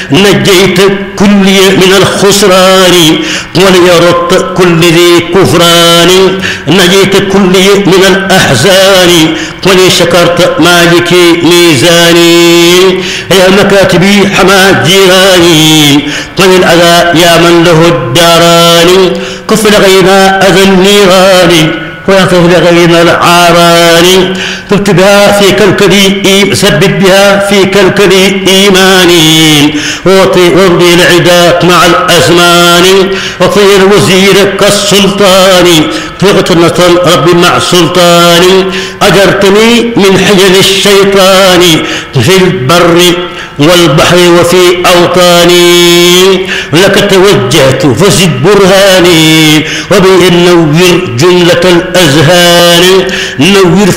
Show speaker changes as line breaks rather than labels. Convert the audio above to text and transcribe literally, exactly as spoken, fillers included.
نجيت كل من الخسران وليرد كل ذي كفران نجيت كل من الأحزان ولي شكرت مالك ميزاني يا مكاتبي حما جيراني وللأذى يا من له الداران كف لغينا أذى النيران ويعطف لغينا العاران تبت بها في كالكلي سبب بها في كالكلي إيماني وارضي العداء مع الأزمان وطير وزيرك السلطان طلقت النصر ربي مع سلطاني أجرتني من حجل الشيطان في البر والبحر وفي أوطاني لك توجهت فزد برهاني وبه نور جملة الأذهان نور